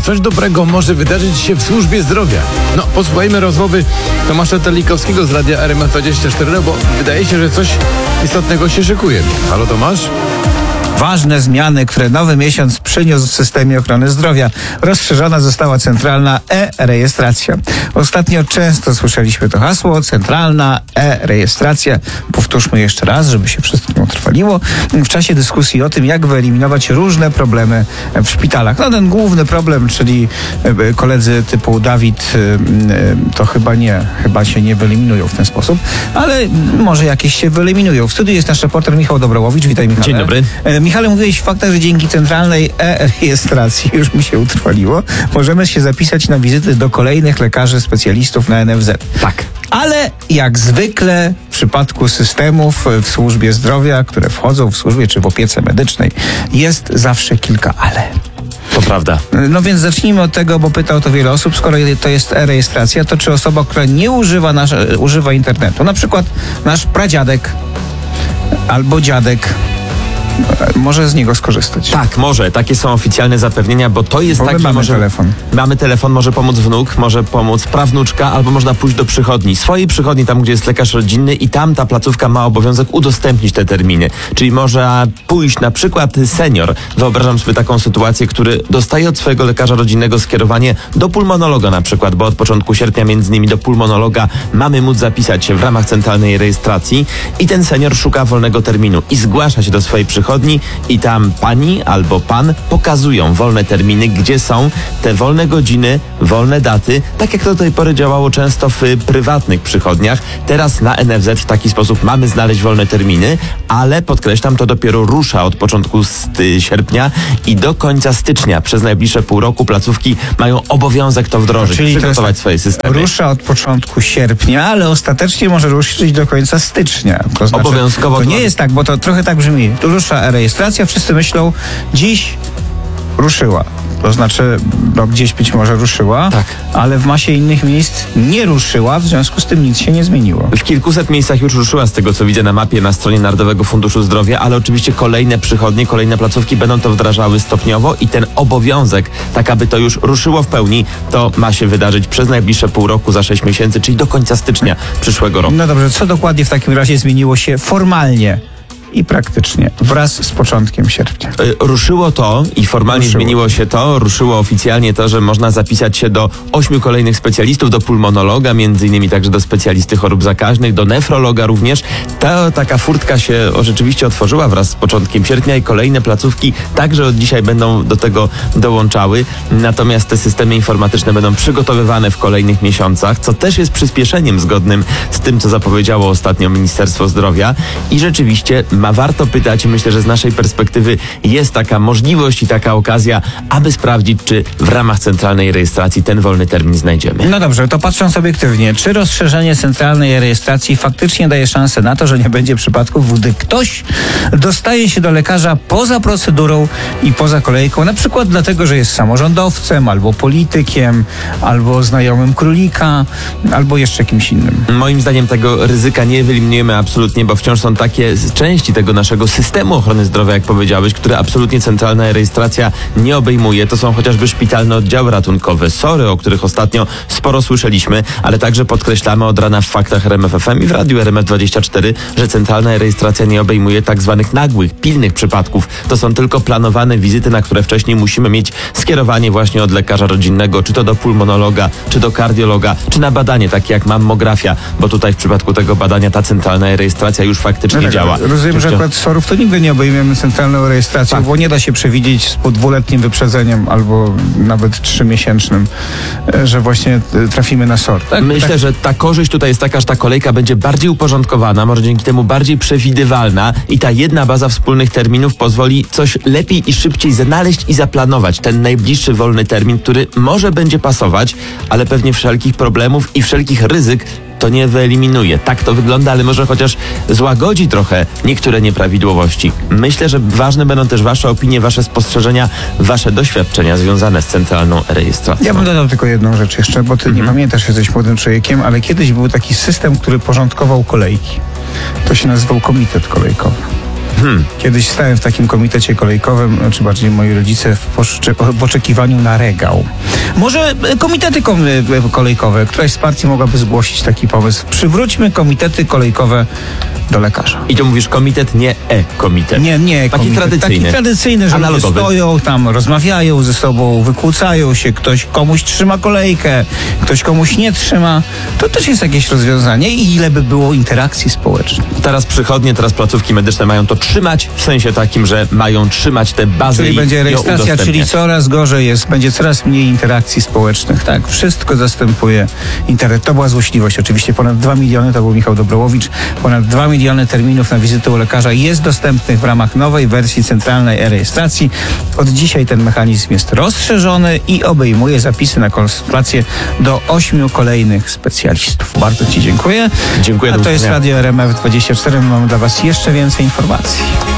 coś dobrego może wydarzyć się w służbie zdrowia? No, posłuchajmy rozmowy Tomasza Telikowskiego z Radia RMF24, no bo wydaje się, że coś istotnego się szykuje. Halo Tomasz? Ważne zmiany, które nowy miesiąc przyniósł w systemie ochrony zdrowia. Rozszerzona została centralna e-rejestracja. Ostatnio często słyszeliśmy to hasło, centralna e-rejestracja. Powtórzmy jeszcze raz, żeby się wszystkim utrwaliło. W czasie dyskusji o tym, jak wyeliminować różne problemy w szpitalach. No ten główny problem, czyli koledzy typu Dawid, to chyba się nie wyeliminują w ten sposób, ale może jakieś się wyeliminują. W studiu jest nasz reporter Michał Dobrołowicz. Witaj, Michale. Dzień dobry. Michale, mówiłeś w faktach, że dzięki centralnej e-rejestracji, już mi się utrwaliło, możemy się zapisać na wizyty do kolejnych lekarzy specjalistów na NFZ. Tak. Ale jak zwykle w przypadku systemów w służbie zdrowia, które wchodzą w służbie czy w opiece medycznej, jest zawsze kilka ale. To prawda. No więc zacznijmy od tego, bo pyta o to wiele osób. Skoro to jest e-rejestracja, to czy osoba, która nie używa internetu, na przykład nasz pradziadek albo dziadek, może z niego skorzystać? Tak, może. Takie są oficjalne zapewnienia, bo to jest tak, że mamy telefon. Mamy telefon, może pomóc wnuk, może pomóc prawnuczka, albo można pójść do przychodni. Swojej przychodni, tam gdzie jest lekarz rodzinny i tam ta placówka ma obowiązek udostępnić te terminy. Czyli może pójść na przykład senior. Wyobrażam sobie taką sytuację, który dostaje od swojego lekarza rodzinnego skierowanie do pulmonologa na przykład, bo od początku sierpnia między innymi do pulmonologa mamy móc zapisać się w ramach centralnej rejestracji i ten senior szuka wolnego terminu i zgłasza się do swojej przychodni i tam pani albo pan pokazują wolne terminy, gdzie są te wolne godziny, wolne daty, tak jak to do tej pory działało często w prywatnych przychodniach. Teraz na NFZ w taki sposób mamy znaleźć wolne terminy, ale podkreślam, to dopiero rusza od początku sierpnia i do końca stycznia. Przez najbliższe pół roku placówki mają obowiązek to wdrożyć, czyli przygotować swoje systemy. Rusza od początku sierpnia, ale ostatecznie może ruszyć do końca stycznia. To znaczy, Obowiązkowo to nie jest tak, bo to trochę tak brzmi. Tu rusza e-rejestracja, wszyscy myślą, dziś ruszyła. To znaczy, no gdzieś być może ruszyła, tak, ale w masie innych miejsc nie ruszyła, w związku z tym nic się nie zmieniło. W kilkuset miejscach już ruszyła, z tego co widzę na mapie na stronie Narodowego Funduszu Zdrowia, ale oczywiście kolejne przychodnie, kolejne placówki będą to wdrażały stopniowo i ten obowiązek, tak aby to już ruszyło w pełni, to ma się wydarzyć przez najbliższe pół roku, za 6 miesięcy, czyli do końca stycznia przyszłego roku. No dobrze, co dokładnie w takim razie zmieniło się formalnie i praktycznie wraz z początkiem sierpnia? Ruszyło to i formalnie zmieniło się to, ruszyło oficjalnie to, że można zapisać się do 8 kolejnych specjalistów, do pulmonologa, między innymi także do specjalisty chorób zakaźnych, do nefrologa również. Taka furtka się rzeczywiście otworzyła wraz z początkiem sierpnia i kolejne placówki także od dzisiaj będą do tego dołączały. Natomiast te systemy informatyczne będą przygotowywane w kolejnych miesiącach, co też jest przyspieszeniem zgodnym z tym, co zapowiedziało ostatnio Ministerstwo Zdrowia i rzeczywiście warto pytać, myślę, że z naszej perspektywy jest taka możliwość i taka okazja, aby sprawdzić, czy w ramach centralnej rejestracji ten wolny termin znajdziemy. No dobrze, to patrząc obiektywnie, czy rozszerzenie centralnej rejestracji faktycznie daje szansę na to, że nie będzie przypadków, gdy ktoś dostaje się do lekarza poza procedurą i poza kolejką, na przykład dlatego, że jest samorządowcem, albo politykiem, albo znajomym królika, albo jeszcze kimś innym? Moim zdaniem tego ryzyka nie wyeliminujemy absolutnie, bo wciąż są takie części tego naszego systemu ochrony zdrowia, jak powiedziałeś, które absolutnie centralna rejestracja nie obejmuje. To są chociażby szpitalne oddziały ratunkowe, SOR-y, o których ostatnio sporo słyszeliśmy, ale także podkreślamy od rana w faktach RMF FM i w radiu RMF24, że centralna rejestracja nie obejmuje tak zwanych nagłych, pilnych przypadków. To są tylko planowane wizyty, na które wcześniej musimy mieć skierowanie właśnie od lekarza rodzinnego, czy to do pulmonologa, czy do kardiologa, czy na badanie, takie jak mammografia, bo tutaj w przypadku tego badania ta centralna rejestracja już faktycznie działa. Rozumiem, że akurat SOR-ów to nigdy nie obejmiemy centralną rejestracją, bo nie da się przewidzieć z dwuletnim wyprzedzeniem albo nawet 3-miesięcznym, że właśnie trafimy na SOR. Tak? Myślę, że ta korzyść tutaj jest taka, że ta kolejka będzie bardziej uporządkowana, może dzięki temu bardziej przewidywalna i ta jedna baza wspólnych terminów pozwoli coś lepiej i szybciej znaleźć i zaplanować ten najbliższy wolny termin, który może będzie pasować, ale pewnie wszelkich problemów i wszelkich ryzyk to nie wyeliminuje. Tak to wygląda, ale może chociaż złagodzi trochę niektóre nieprawidłowości. Myślę, że ważne będą też wasze opinie, wasze spostrzeżenia, wasze doświadczenia związane z centralną rejestracją. Ja bym dodał tylko jedną rzecz jeszcze, bo ty nie pamiętasz, jesteś młodym człowiekiem, ale kiedyś był taki system, który porządkował kolejki. To się nazywał komitet kolejkowy. Kiedyś stałem w takim komitecie kolejkowym, czy bardziej moi rodzice w oczekiwaniu na regał. Może komitety kolejkowe, któraś z partii mogłaby zgłosić taki pomysł. Przywróćmy komitety kolejkowe do lekarza. I to mówisz komitet, nie e-komitet. Nie, Taki komitet. tradycyjny. Taki tradycyjny, że ludzie Analogowy. stoją tam, rozmawiają ze sobą, wykłócają się, ktoś komuś trzyma kolejkę, ktoś komuś nie trzyma. To też jest jakieś rozwiązanie i ile by było interakcji społecznej. Teraz przychodnie, teraz placówki medyczne mają to trzymać, w sensie takim, że mają trzymać te bazy Czyli i będzie ją rejestracja, czyli udostępniać. coraz gorzej jest, będzie coraz mniej interakcji społecznych, tak? Wszystko zastępuje internet. To była złośliwość oczywiście. Ponad 2 miliony, to był Michał Dobrołowicz, ponad 2 miliony terminów na wizytę u lekarza jest dostępnych w ramach nowej wersji centralnej e-rejestracji. Od dzisiaj ten mechanizm jest rozszerzony i obejmuje zapisy na konsultacje do 8 kolejnych specjalistów. Bardzo Ci dziękuję. Dziękuję. A do to jest usłyszenia. Radio RMF 24. Mamy dla Was jeszcze więcej informacji.